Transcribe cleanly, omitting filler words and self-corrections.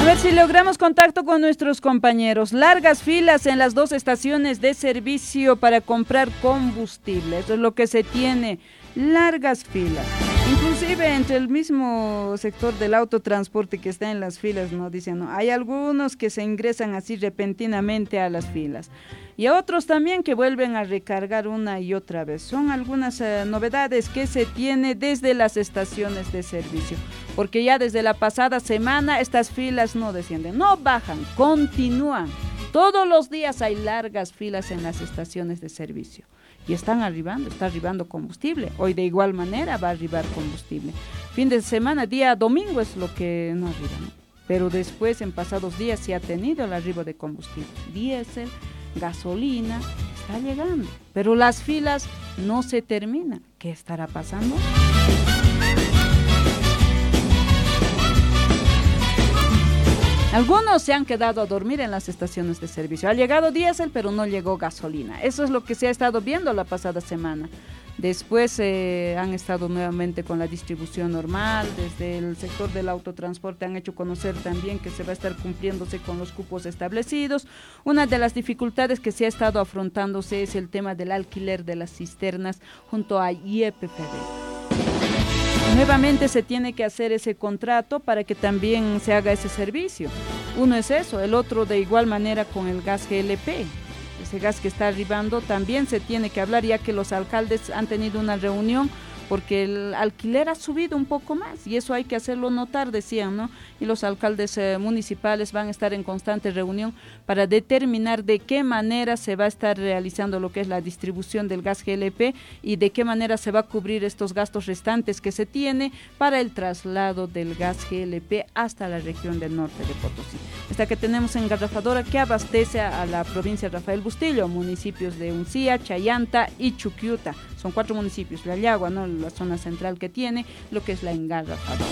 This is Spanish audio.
ver si logramos contacto con nuestros compañeros. Largas filas en las dos estaciones de servicio para comprar combustible. Eso es lo que se tiene. Largas filas. Inclusive entre el mismo sector del autotransporte que está en las filas, ¿no? Dicen, ¿no? Hay algunos que se ingresan así repentinamente a las filas. Y a otros también que vuelven a recargar una y otra vez. Son algunas novedades que se tiene desde las estaciones de servicio. Porque ya desde la pasada semana estas filas no descienden, no bajan, continúan. Todos los días hay largas filas en las estaciones de servicio. Y está arribando combustible. Hoy de igual manera va a arribar combustible. Fin de semana, día domingo es lo que no arriba, ¿no? Pero después, en pasados días, se ha tenido el arribo de combustible. Diésel, gasolina, está llegando. Pero las filas no se terminan. ¿Qué estará pasando? Algunos se han quedado a dormir en las estaciones de servicio. Ha llegado diésel, pero no llegó gasolina. Eso es lo que se ha estado viendo la pasada semana. Después han estado nuevamente con la distribución normal. Desde el sector del autotransporte han hecho conocer también que se va a estar cumpliéndose con los cupos establecidos. Una de las dificultades que se ha estado afrontándose es el tema del alquiler de las cisternas junto a YPFB. Nuevamente se tiene que hacer ese contrato para que también se haga ese servicio. Uno es eso, el otro de igual manera con el gas GLP. Ese gas que está arribando también se tiene que hablar, ya que los alcaldes han tenido una reunión porque el alquiler ha subido un poco más y eso hay que hacerlo notar, decían, ¿no? Y los alcaldes municipales van a estar en constante reunión para determinar de qué manera se va a estar realizando lo que es la distribución del gas GLP y de qué manera se va a cubrir estos gastos restantes que se tiene para el traslado del gas GLP hasta la región del norte de Potosí. Esta que tenemos engarrafadora que abastece a la provincia de Rafael Bustillo, municipios de Uncía, Chayanta y Chuquiuta. Son 4 municipios, La Llagua, ¿no? La zona central que tiene lo que es la engarrafadora.